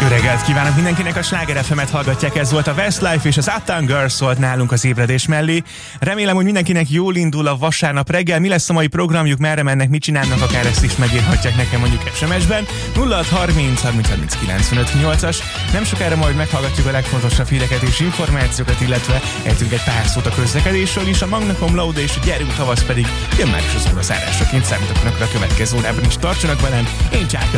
Jó reggelt kívánok mindenkinek, a Sláger FM-et hallgatják, ez volt a Westlife és az Uptown Girls szólt nálunk az ébredés mellé. Remélem, hogy mindenkinek jól indul a vasárnap reggel. Mi lesz a mai programjuk, merre mennek, mit csinálnak, akár ezt is megírhatják nekem mondjuk SMS-ben. 0630 30 30 95 8-as. Nem sokára majd meghallgatjuk a legfontosabb híreket és információkat, illetve ejtünk egy pár szót a közlekedésről is. A Magna Cum Laude és a Gyerünk tavasz pedig jön már is az óraszárásaként, számítok önökre a következő órában is. Tartsanak velem, én Csáky